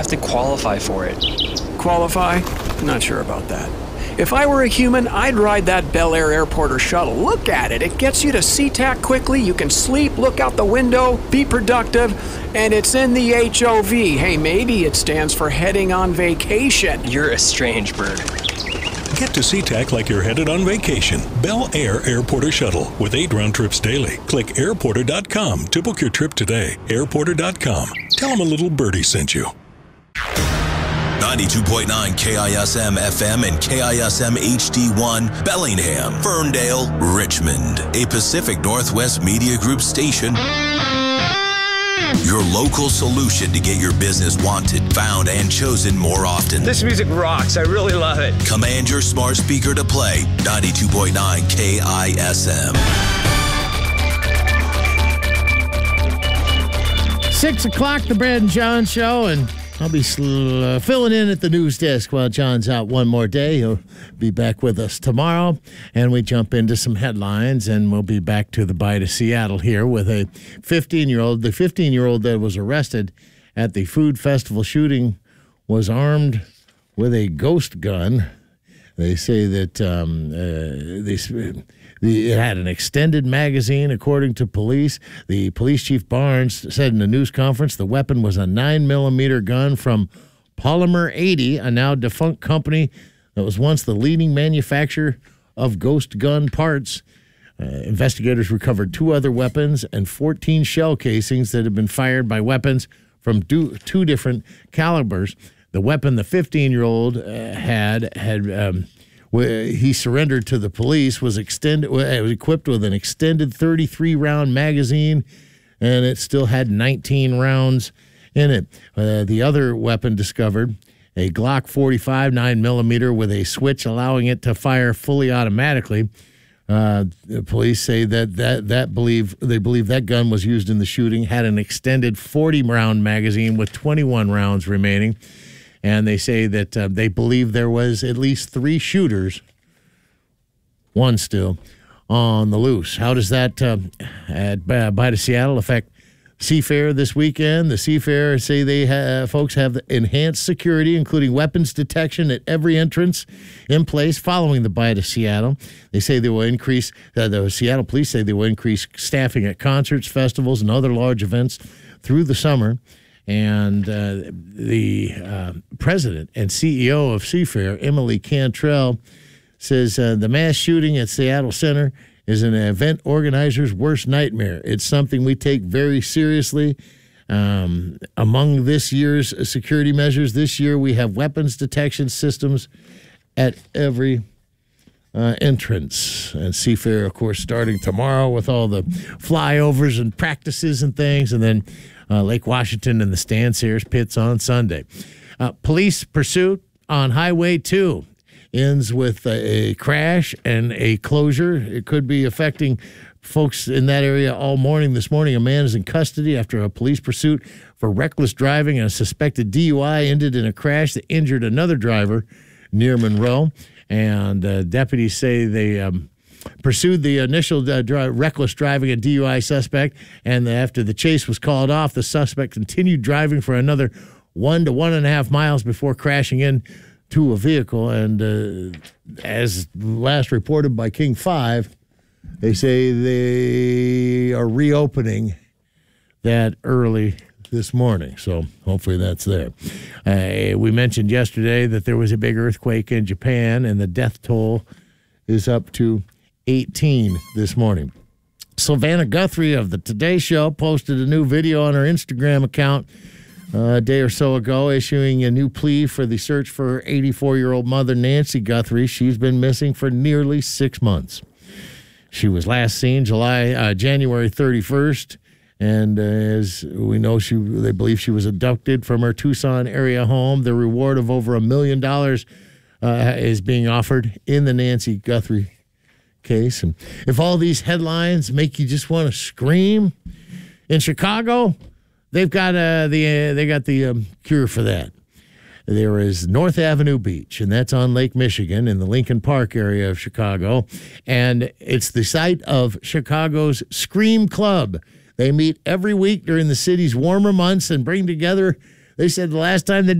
to qualify for it. Qualify? Not sure about that. If I were a human, I'd ride that Bel Air Airport or shuttle. Look at it. It gets you to SeaTac quickly. You can sleep, look out the window, be productive, and it's in the HOV. Hey, maybe it stands for heading on vacation. You're a strange bird. Get to SeaTac like you're headed on vacation. Bel Air Airport or Shuttle with 8 round trips daily. Click airporter.com to book your trip today. Airporter.com. Tell them a little birdie sent you. 92.9 KISM FM and KISM HD1, Bellingham, Ferndale, Richmond. A Pacific Northwest Media Group station. Your local solution to get your business wanted, found, and chosen more often. This music rocks. I really love it. Command your smart speaker to play 92.9 KISM. 6 o'clock, the Brad and John Show, and I'll be filling in at the news desk while John's out one more day. He'll be back with us tomorrow, and we jump into some headlines, and we'll be back to the Bite of Seattle here with a 15-year-old. The 15-year-old that was arrested at the food festival shooting was armed with a ghost gun. They say that it had an extended magazine, according to police. The police chief Barnes said in a news conference the weapon was a 9mm gun from Polymer 80, a now defunct company that was once the leading manufacturer of ghost gun parts. Investigators recovered 2 other weapons and 14 shell casings that had been fired by weapons from 2 different calibers. The weapon the 15-year-old he surrendered to the police was equipped with an extended 33-round magazine, and it still had 19 rounds in it. The other weapon discovered, a Glock 45 9mm with a switch allowing it to fire fully automatically. The police say they believe that gun was used in the shooting, had an extended 40-round magazine with 21 rounds remaining. And they say that they believe there was at least 3 shooters, one still, on the loose. How does that at Bite of Seattle affect Seafair this weekend? The Seafair say folks have enhanced security, including weapons detection at every entrance in place following the Bite of Seattle. They say they will increase, the Seattle police say they will increase staffing at concerts, festivals, and other large events through the summer. And the president and CEO of Seafair, Emily Cantrell, says the mass shooting at Seattle Center is an event organizer's worst nightmare. It's something we take very seriously. Among this year's security measures, this year we have weapons detection systems at every entrance. And Seafair, of course, starting tomorrow with all the flyovers and practices and things, and then Lake Washington and the Stan Sears pits on Sunday. Police pursuit on Highway 2 ends with a crash and a closure. It could be affecting folks in that area all morning. This morning, a man is in custody after a police pursuit for reckless driving and a suspected DUI ended in a crash that injured another driver near Monroe. And deputies say they pursued the initial reckless driving and DUI suspect, and after the chase was called off, the suspect continued driving for another 1 to 1.5 miles before crashing into a vehicle. And as last reported by King 5, they say they are reopening that early this morning, so hopefully that's there. We mentioned yesterday that there was a big earthquake in Japan, and the death toll is up to 18 this morning. Savannah Guthrie of the Today Show posted a new video on her Instagram account a day or so ago, issuing a new plea for the search for her 84-year-old mother, Nancy Guthrie. She's been missing for nearly 6 months. She was last seen January 31st, and as we know, they believe she was abducted from her Tucson area home. The reward of over $1 million is being offered in the Nancy Guthrie case. And if all these headlines make you just want to scream, in Chicago, they've got the cure for that. There is North Avenue Beach, and that's on Lake Michigan in the Lincoln Park area of Chicago, and it's the site of Chicago's Scream Club. They meet every week during the city's warmer months and bring together, they said the last time they